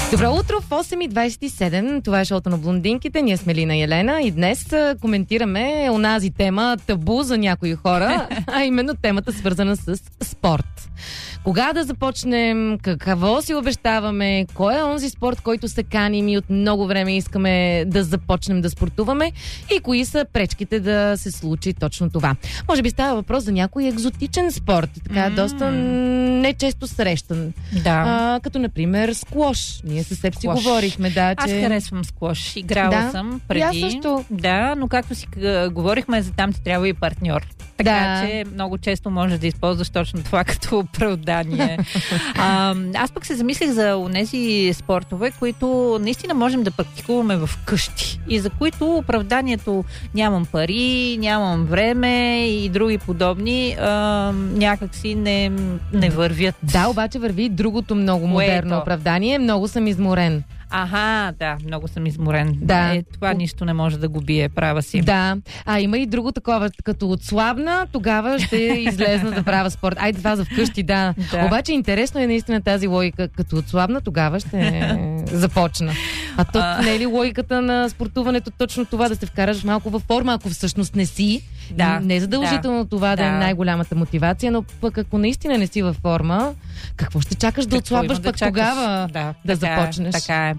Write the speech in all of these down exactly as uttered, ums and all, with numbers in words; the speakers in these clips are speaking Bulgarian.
Добро утро в осем и двадесет и седем. Това е шоуто на блондинките. Ние сме Лина и Елена и днес коментираме онази тема табу за някои хора, а именно темата свързана с спорт. Кога да започнем, какво си обещаваме, кой е онзи спорт, който се каним и от много време искаме да започнем да спортуваме и кои са пречките да се случи точно това. Може би става въпрос за някой екзотичен спорт, така mm. доста нечесто срещан. Да. А, като например сквош. Ние със себ си говорихме, да, че... Аз харесвам сквош. Играла да. съм преди. Аз също. Да, но както си говорихме, за там ти трябва и партньор. Така да. че много често можеш да използваш точно това като оправдание. а, аз пък се замислих за онези спортове, които наистина можем да практикуваме в къщи и за които оправданието нямам пари, нямам време и други подобни а, някакси не, не вървят. Да, обаче върви и другото много модерно Уето. оправдание. Много съм изморен. Аха, да, много съм изморен. Да. Е, това нищо не може да го бие, права си. Да, а има и друго такова, като отслабна, тогава ще излезна да правя спорт. Айде това за вкъщи, да. да. Обаче интересно е наистина тази логика, като отслабна, тогава ще започна. А то а... не е ли логиката на спортуването точно това, да се вкараш малко във форма, ако всъщност не си? Да. Не е задължително да. това да, да е най-голямата мотивация, но пък ако наистина не си във форма, какво ще чакаш да отслабваш пък да тогава да, да така започнеш? Е, така е.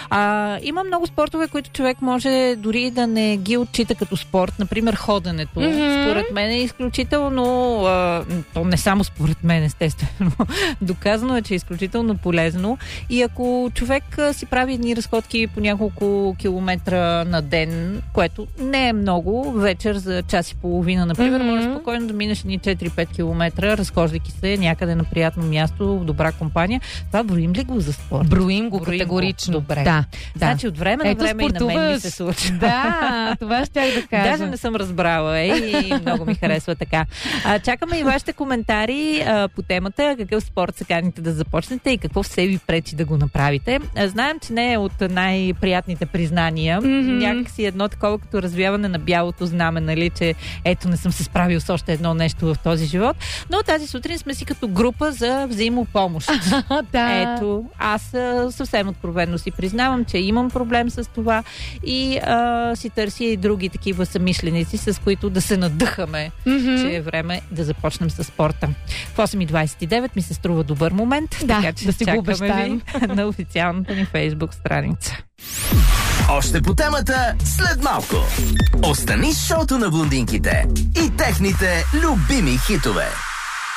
А, има много спортове, които човек може дори да не ги отчита като спорт. Например, ходенето. Mm-hmm. Според мен е изключително, а, то не само според мен, естествено, доказано е, че е изключително полезно. И ако човек а, си прави едни разходки по няколко километра на ден, което не е много, вечер за час и половина, например, mm-hmm. може спокойно да минеш едни четири-пет километра, разхождайки се някъде на приятно място, в добра компания. Това броим ли го за спорт? Броим го броим категорично. Го. Добре. Да, значи от време на Ето, време спортуваш. И на мен ми се случва. Да, това щях да кажа. Даже не съм разбрала, е, и много ми харесва така. А, чакаме и вашите коментари а, по темата, какъв спорт се каните да започнете и какво все ви пречи да го направите. А, знаем, че не е от най-приятните признания. Mm-hmm. Някак си едно такова като развяване на бялото знаме, нали, че ето не съм се справил с още едно нещо в този живот. Но тази сутрин сме си като група за взаимопомощ. Да. Ето, аз а, съвсем откровенно си признавам, че имам проблем с това и а, си търся и други такива съмишленици, с които да се надъхаме, mm-hmm. че е време да започнем с спорта. В осем и двадесет и девет ми се струва добър момент, да, така че да си го обещаем на официалната ни Фейсбук страница. Още по темата след малко. Остани с шоуто на блондинките и техните любими хитове.